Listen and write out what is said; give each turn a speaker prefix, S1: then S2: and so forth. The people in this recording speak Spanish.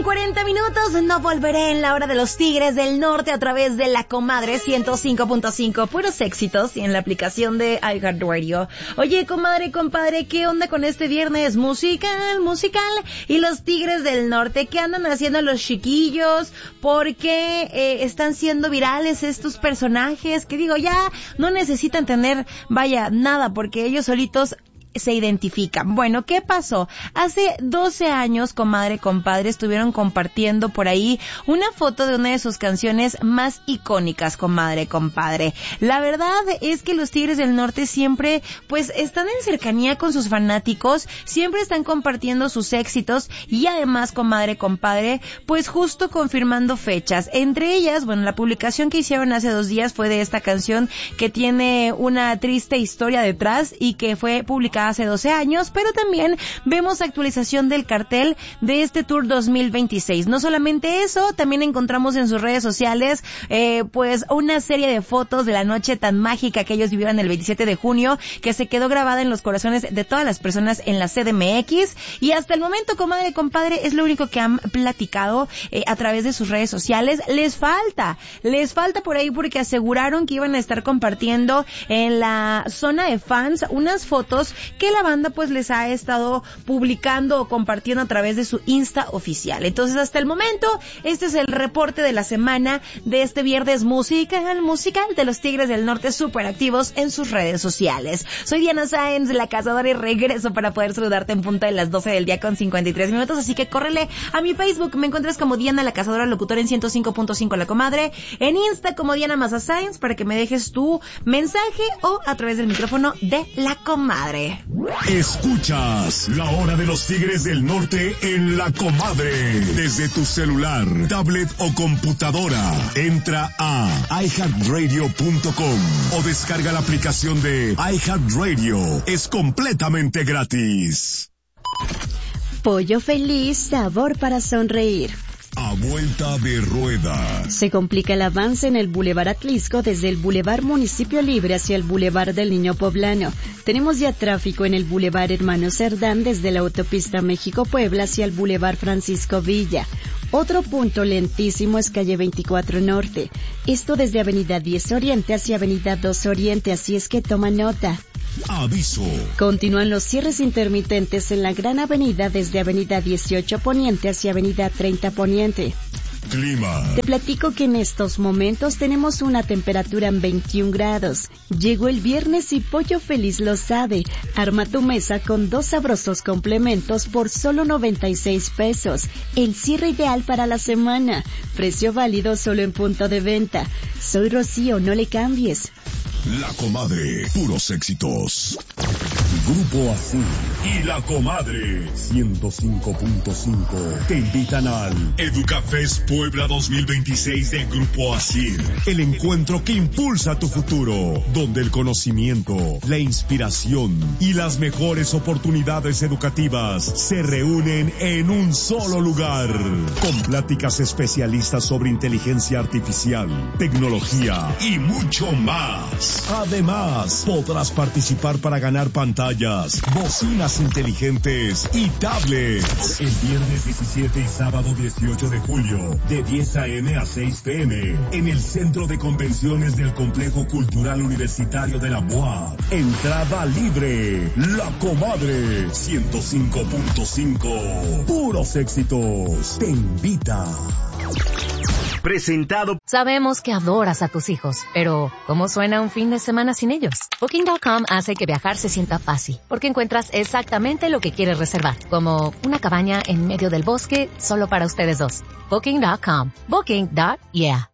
S1: 40 minutos, no volveré en la hora de los Tigres del Norte a través de La Comadre 105.5, puros éxitos, y en la aplicación de iHeartRadio. Oye, comadre, compadre, ¿qué onda con este viernes musical? Y los Tigres del Norte, ¿qué andan haciendo los chiquillos? ¿Por qué están siendo virales estos personajes? Que digo, ya no necesitan tener, nada, porque ellos solitos se identifican. Bueno, ¿qué pasó? Hace 12 años, comadre, compadre, estuvieron compartiendo por ahí una foto de una de sus canciones más icónicas, comadre, compadre. La verdad es que los Tigres del Norte siempre, pues, están en cercanía con sus fanáticos, siempre están compartiendo sus éxitos y además, comadre, compadre, pues justo confirmando fechas. Entre ellas, bueno, la publicación que hicieron hace 2 días fue de esta canción que tiene una triste historia detrás y que fue publicada hace 12 años, pero también vemos actualización del cartel de este Tour 2026. No solamente eso, también encontramos en sus redes sociales pues una serie de fotos de la noche tan mágica que ellos vivieron el 27 de junio, que se quedó grabada en los corazones de todas las personas en la CDMX, y hasta el momento, comadre, compadre, es lo único que han platicado a través de sus redes sociales. Les falta por ahí, porque aseguraron que iban a estar compartiendo en la zona de fans unas fotos que la banda pues les ha estado publicando o compartiendo a través de su Insta oficial. Entonces, hasta el momento, este es el reporte de la semana de este viernes musical de los Tigres del Norte, súper activos en sus redes sociales. Soy Diana Sáenz, la cazadora, y regreso para poder saludarte en punto de las 12 del día con 53 minutos, así que córrele a mi Facebook, me encuentras como Diana la Cazadora Locutora en 105.5 La Comadre, en Insta como Diana Maza Sáenz, para que me dejes tu mensaje o a través del micrófono de La Comadre.
S2: Escuchas La Hora de los Tigres del Norte en La Comadre. Desde tu celular, tablet o computadora, entra a iHeartRadio.com o descarga la aplicación de iHeartRadio. Es completamente gratis.
S3: Pollo Feliz, sabor para sonreír.
S2: A vuelta de rueda.
S3: Se complica el avance en el Boulevard Atlisco desde el Boulevard Municipio Libre hacia el Boulevard del Niño Poblano. Tenemos ya tráfico en el Boulevard Hermano Cerdán desde la autopista México-Puebla hacia el Boulevard Francisco Villa. Otro punto lentísimo es calle 24 Norte. Esto desde Avenida 10 Oriente hacia Avenida 2 Oriente, así es que toma nota.
S2: Aviso.
S3: Continúan los cierres intermitentes en la Gran Avenida desde Avenida 18 Poniente hacia Avenida 30 Poniente.
S2: Clima.
S3: Te platico que en estos momentos tenemos una temperatura en 21 grados. Llegó el viernes y Pollo Feliz lo sabe. Arma tu mesa con 2 sabrosos complementos por solo 96 pesos. El cierre ideal para la semana. Precio válido solo en punto de venta. Soy Rocío, no le cambies.
S2: La Comadre, puros éxitos. Grupo Asir y La Comadre 105.5 te invitan al Educafest Puebla 2026 de Grupo Asir, el encuentro que impulsa tu futuro, donde el conocimiento, la inspiración y las mejores oportunidades educativas se reúnen en un solo lugar, con pláticas especialistas sobre inteligencia artificial, tecnología y mucho más. Además, podrás participar para ganar pantallas, bocinas inteligentes y tablets. El viernes 17 y sábado 18 de julio, de 10 a.m. a 6 p.m. en el Centro de Convenciones del Complejo Cultural Universitario de la UAP. Entrada libre. La Comadre 105.5. Puros éxitos. Te invita.
S4: Presentado. Sabemos que adoras a tus hijos, pero ¿cómo suena un fin de semana sin ellos? Booking.com hace que viajar se sienta fácil, porque encuentras exactamente lo que quieres reservar, como una cabaña en medio del bosque solo para ustedes dos. Booking.com. Booking.yeah.